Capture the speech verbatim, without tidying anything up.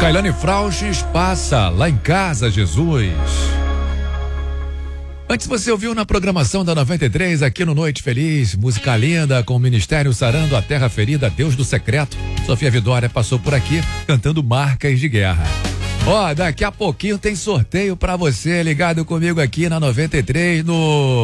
Kailane Frauches passa lá em casa, Jesus. Antes você ouviu na programação da noventa e três, aqui no Noite Feliz, música linda com o Ministério Sarando a Terra Ferida, Deus do Secreto. Sofia Vidória passou por aqui cantando Marcas de Guerra. Ó, daqui a pouquinho tem sorteio pra você, ligado comigo aqui na noventa e três no